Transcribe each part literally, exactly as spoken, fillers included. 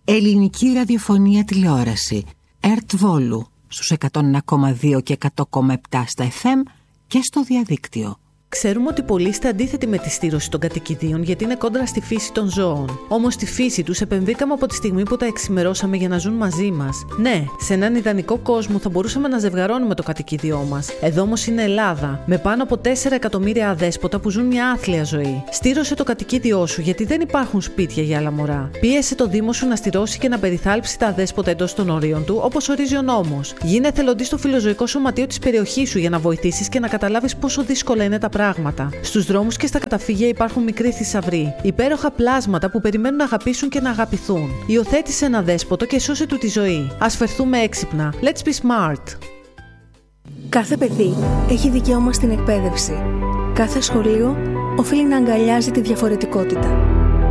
Ελληνική ραδιοφωνία τηλεόραση. ΕΡΤ Βόλου στους εκατόν ένα κόμμα δύο και εκατό κόμμα επτά στα εφ εμ και στο διαδίκτυο. Ξέρουμε ότι πολλοί είστε αντίθετοι με τη στήρωση των κατοικιδίων γιατί είναι κόντρα στη φύση των ζώων. Όμως στη φύση τους επεμβήκαμε από τη στιγμή που τα εξημερώσαμε για να ζουν μαζί μας. Ναι, σε έναν ιδανικό κόσμο θα μπορούσαμε να ζευγαρώνουμε το κατοικίδιό μας. Εδώ όμως είναι Ελλάδα, με πάνω από τέσσερα εκατομμύρια αδέσποτα που ζουν μια άθλια ζωή. Στήρωσε το κατοικίδιό σου γιατί δεν υπάρχουν σπίτια για άλλα μωρά. Πίεσε το Δήμο σου να στηρώσει και να περιθάλψει τα αδέσποτα εντός των ορίων του, όπως ορίζει ο νόμος. Γίνε εθελοντής στο φιλοζωικό σωματείο της περιοχής σου για να βοηθήσεις και να καταλάβεις πόσο δύσκολα είναι τα πράγματα. Στους δρόμους και στα καταφύγια υπάρχουν μικροί θησαυροί, υπέροχα πλάσματα που περιμένουν να αγαπήσουν και να αγαπηθούν. Υιοθέτησε ένα δέσποτο και σώσε του τη ζωή. Ας φερθούμε έξυπνα. Let's be smart. Κάθε παιδί έχει δικαίωμα στην εκπαίδευση. Κάθε σχολείο οφείλει να αγκαλιάζει τη διαφορετικότητα.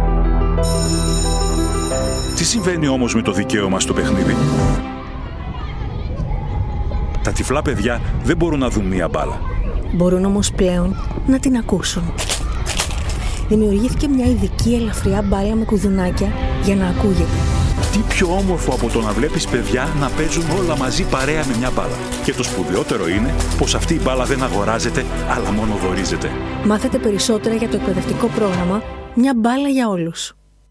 Τι συμβαίνει όμως με το δικαίωμα στο παιχνίδι? Τα τυφλά παιδιά δεν μπορούν να δουν μία μπάλα. Μπορούν όμως πλέον να την ακούσουν. Δημιουργήθηκε μια ειδική ελαφριά μπάλα με κουδουνάκια για να ακούγεται. Τι πιο όμορφο από το να βλέπεις παιδιά να παίζουν όλα μαζί παρέα με μια μπάλα. Και το σπουδαιότερο είναι πως αυτή η μπάλα δεν αγοράζεται, αλλά μόνο δωρίζεται. Μάθετε περισσότερα για το εκπαιδευτικό πρόγραμμα «Μια μπάλα για όλους».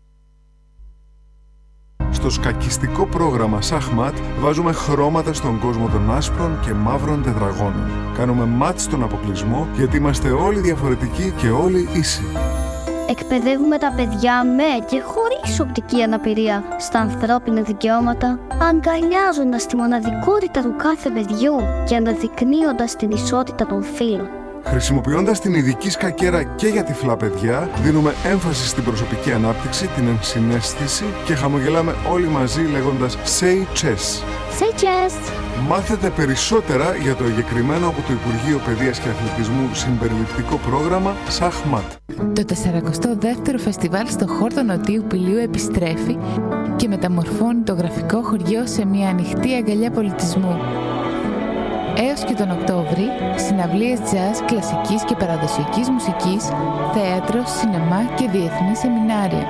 Στο σκακιστικό πρόγραμμα Σαχμάτ βάζουμε χρώματα στον κόσμο των άσπρων και μαύρων τετραγώνων. Κάνουμε μάτς στον αποκλεισμό γιατί είμαστε όλοι διαφορετικοί και όλοι ίσοι. Εκπαιδεύουμε τα παιδιά με και χωρίς οπτική αναπηρία στα ανθρώπινα δικαιώματα, αγκαλιάζοντας τη μοναδικότητα του κάθε παιδιού και αναδεικνύοντας την ισότητα των φύλων. Χρησιμοποιώντας την ειδική σκακέρα και για τυφλά παιδιά, δίνουμε έμφαση στην προσωπική ανάπτυξη, την ενσυναίσθηση και χαμογελάμε όλοι μαζί λέγοντας «Say chess». Say chess! Μάθετε περισσότερα για το εγκεκριμένο από το Υπουργείο Παιδείας και Αθλητισμού συμπεριληπτικό πρόγραμμα Σαχμάτ. Το σαρανταεκτό δεύτερο φεστιβάλ στο χόρτο Νοτίου Πηλίου επιστρέφει και μεταμορφώνει το γραφικό χωριό σε μια ανοιχτή αγκαλιά πολιτισμού. Έως και τον Οκτώβρη, συναυλίες jazz, κλασικής και παραδοσιακής μουσικής, θέατρο, σινεμά και διεθνή σεμινάρια.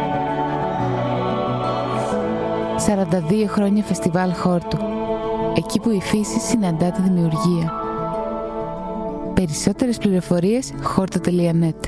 σαράντα δύο χρόνια φεστιβάλ χόρτου. Εκεί που η φύση συναντά τη δημιουργία. Περισσότερες πληροφορίες χόρτο τελεία νετ.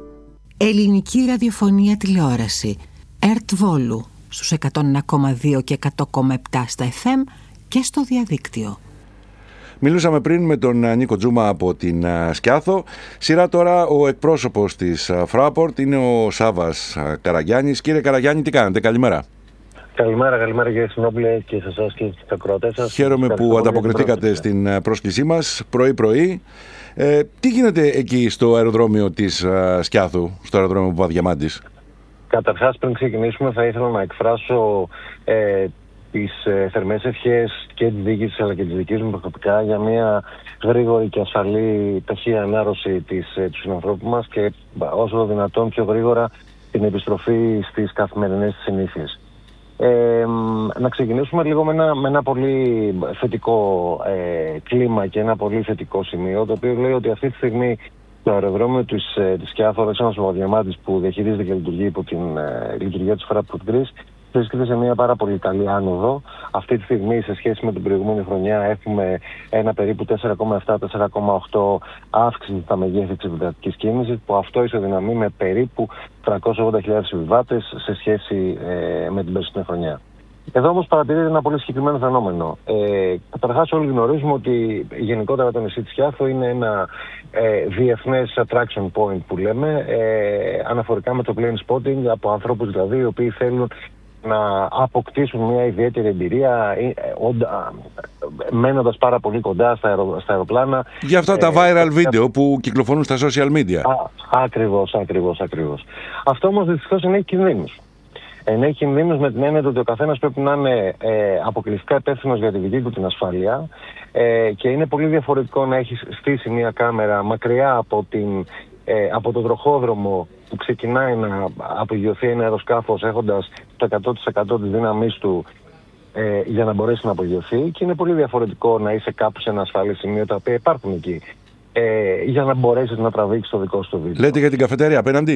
Ελληνική ραδιοφωνία τηλεόραση. ΕΡΤ Βόλου στους εκατόν ένα κόμμα δύο και εκατό κόμμα επτά στα εφ εμ και στο διαδίκτυο. Μιλούσαμε πριν με τον Νίκο Τζούμα από την Σκιάθο. Σειρά τώρα ο εκπρόσωπος της Fraport είναι ο Σάββας Καραγιάννης. Κύριε Καραγιάννη, τι κάνετε? Καλημέρα. Καλημέρα, καλημέρα κύριε Συνόπουλε και σε εσάς και στους ακροατές σας. Χαίρομαι που ανταποκριθήκατε στην πρόσκλησή μας πρωί-πρωί. Ε, τι γίνεται εκεί στο αεροδρόμιο της Σκιάθου, στο αεροδρόμιο Παπαδιαμάντης? Καταρχάς, πριν ξεκινήσουμε, θα ήθελα να εκφράσω ε, τις ε, θερμές ευχές και της διοίκησης αλλά και της δικής μου προσωπικά για μια γρήγορη και ασφαλή ταχεία ανάρρωση της, ε, του συνανθρώπου μας και όσο το δυνατόν πιο γρήγορα την επιστροφή στις καθημερινές συνήθειες. Ε, να ξεκινήσουμε λίγο με ένα, με ένα πολύ θετικό ε, κλίμα και ένα πολύ θετικό σημείο, το οποίο λέει ότι αυτή τη στιγμή το αεροδρόμιο της, ε, της Σκιάθου Αλέξανδρος Παπαδιαμάντης, που διαχειρίζεται και λειτουργεί υπό την ε, λειτουργία της Fraport Greece, βρίσκεται σε μια πάρα πολύ καλή άνοδο. Αυτή τη στιγμή, σε σχέση με την προηγούμενη χρονιά, έχουμε ένα περίπου τέσσερα κόμμα επτά με τέσσερα κόμμα οκτώ αύξηση στα μεγέθη της επιβατικής κίνησης, που αυτό ισοδυναμεί με περίπου τριακόσιες ογδόντα χιλιάδες επιβάτες σε σχέση ε, με την περσινή χρονιά. Εδώ όμως παρατηρείται ένα πολύ συγκεκριμένο φαινόμενο. Ε, Καταρχάς, όλοι γνωρίζουμε ότι γενικότερα το νησί της Σκιάθου είναι ένα ε, διεθνές attraction point που λέμε, ε, αναφορικά με το plane spotting, από ανθρώπους δηλαδή οι οποίοι θέλουν να αποκτήσουν μια ιδιαίτερη εμπειρία ε, όντα, μένοντας πάρα πολύ κοντά στα, αερο, στα αεροπλάνα. Για αυτά τα viral ε, βίντεο ε, που κυκλοφορούν στα social media. Α, ακριβώς, ακριβώς, ακριβώς. Αυτό όμως δυστυχώς ενέχει κινδύνους. Ενέχει κινδύνους με την έννοια ότι ο καθένας πρέπει να είναι ε, αποκλειστικά υπεύθυνος για τη δική του την ασφάλεια ε, και είναι πολύ διαφορετικό να έχεις στήσει μια κάμερα μακριά από, την, ε, από τον τροχόδρομο που ξεκινάει να απογειωθεί ένα αεροσκάφος έχοντας το εκατό τοις εκατό της δύναμής του ε, για να μπορέσει να απογειωθεί, και είναι πολύ διαφορετικό να είσαι κάπου σε ένα ασφαλή σημείο, τα οποία υπάρχουν εκεί, ε, για να μπορέσεις να τραβήξεις το δικό σου βίντεο. Λέτε για την καφετέρια απέναντι?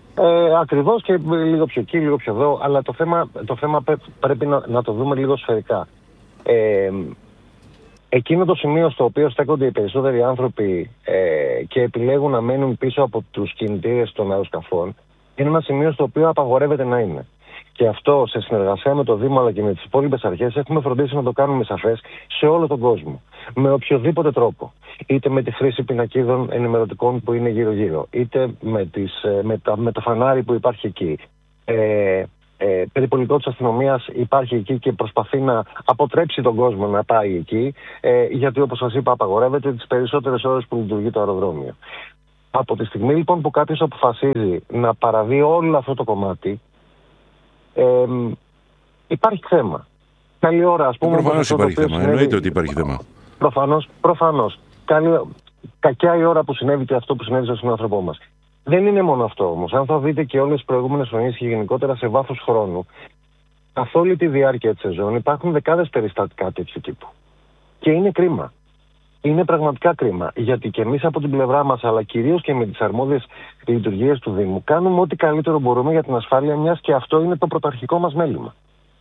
Ε, ακριβώς, και λίγο πιο εκεί, λίγο πιο εδώ, αλλά το θέμα, το θέμα πρέπει να, να το δούμε λίγο σφαιρικά. Ε, εκείνο το σημείο στο οποίο στέκονται οι περισσότεροι άνθρωποι ε, και επιλέγουν να μένουν πίσω από τους κινητήρες των αεροσκαφών, είναι ένα σημείο στο οποίο απαγορεύεται να είναι. Και αυτό, σε συνεργασία με το Δήμο αλλά και με τις υπόλοιπες αρχές, έχουμε φροντίσει να το κάνουμε σαφές σε όλο τον κόσμο. Με οποιοδήποτε τρόπο. Είτε με τη χρήση πινακίδων ενημερωτικών που είναι γύρω-γύρω, είτε με, τις, με, τα, με το φανάρι που υπάρχει εκεί. Ε, ε, περιπολικό της αστυνομίας υπάρχει εκεί και προσπαθεί να αποτρέψει τον κόσμο να πάει εκεί, ε, γιατί όπως σας είπα απαγορεύεται τις περισσότερες ώρες που λειτουργεί το αεροδρόμιο. Από τη στιγμή λοιπόν που κάποιος αποφασίζει να παραβεί όλο αυτό το κομμάτι, Ε, υπάρχει θέμα. Καλή ώρα, ας πούμε. Προφανώς υπάρχει θέμα. Συνέβη... Εννοείται ότι υπάρχει θέμα. Προφανώς, προφανώς. Καλή... Κακιά η ώρα που συνέβη και αυτό που συνέβη στον συνάνθρωπό μας. Δεν είναι μόνο αυτό όμως. Αν θα δείτε και όλες τις προηγούμενες χρονιές και γενικότερα σε βάθος χρόνου, καθ' όλη τη διάρκεια της σεζόν υπάρχουν δεκάδες περιστατικά τέτοιου τύπου. Και είναι κρίμα. Είναι πραγματικά κρίμα. Γιατί και εμείς από την πλευρά μας, αλλά κυρίως και με τις αρμόδιες λειτουργίες του Δήμου, κάνουμε ό,τι καλύτερο μπορούμε για την ασφάλεια, μιας και αυτό είναι το πρωταρχικό μας μέλημα.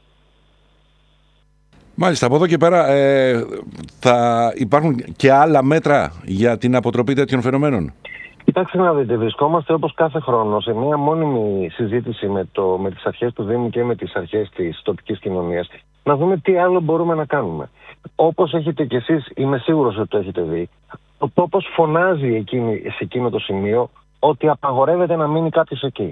Μάλιστα, από εδώ και πέρα ε, θα υπάρχουν και άλλα μέτρα για την αποτροπή τέτοιων φαινομένων. Κοιτάξτε να δείτε, βρισκόμαστε όπως κάθε χρόνο σε μια μόνιμη συζήτηση με, το, με τις αρχές του Δήμου και με τις αρχές της τοπικής κοινωνίας, να δούμε τι άλλο μπορούμε να κάνουμε. Όπως έχετε κι εσείς, είμαι σίγουρος ότι το έχετε δει, ο τόπος φωνάζει εκείνη, σε εκείνο το σημείο ότι απαγορεύεται να μείνει κάποιος εκεί.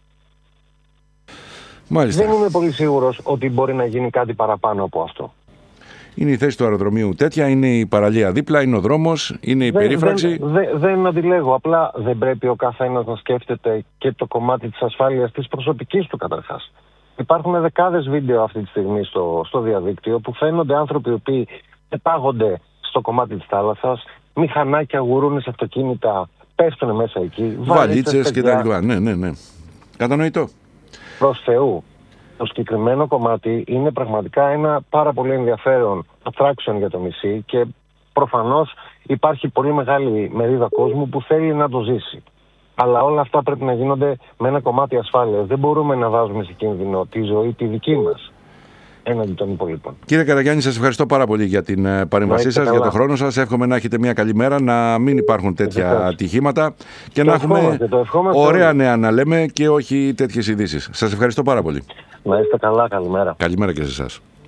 Μάλιστα. Δεν είμαι πολύ σίγουρος ότι μπορεί να γίνει κάτι παραπάνω από αυτό. Είναι η θέση του αεροδρομίου τέτοια, είναι η παραλία δίπλα, είναι ο δρόμος, είναι η δεν, περίφραξη. Δεν, δεν, δεν αντιλέγω. Απλά δεν πρέπει ο καθένας να σκέφτεται και το κομμάτι της ασφάλειας της προσωπικής του καταρχάς. Υπάρχουν δεκάδες βίντεο αυτή τη στιγμή στο, στο διαδίκτυο που φαίνονται άνθρωποι οι οποίοι πετάγονται στο κομμάτι της θάλασσας, μηχανάκια, γουρούνες, αυτοκίνητα, πέφτουν μέσα εκεί. Βαλίτσες κτλ. Ναι, ναι, ναι. Κατανοητό. Προς Θεού. Το συγκεκριμένο κομμάτι είναι πραγματικά ένα πάρα πολύ ενδιαφέρον attraction για το νησί και προφανώς υπάρχει πολύ μεγάλη μερίδα κόσμου που θέλει να το ζήσει. Αλλά όλα αυτά πρέπει να γίνονται με ένα κομμάτι ασφάλειας. Δεν μπορούμε να βάζουμε σε κίνδυνο τη ζωή τη δική μας έναντι των υπολείπων. Κύριε Καραγιάννη, σας ευχαριστώ πάρα πολύ για την παρέμβασή σας, για τον χρόνο σας. Εύχομαι να έχετε μια καλή μέρα, να μην υπάρχουν τέτοια ατυχήματα και το να έχουμε ωραία νέα να λέμε και όχι τέτοιες ειδήσεις. Σας ευχαριστώ πάρα πολύ. Να είστε καλά, καλημέρα. Καλημέρα και σε εσάς.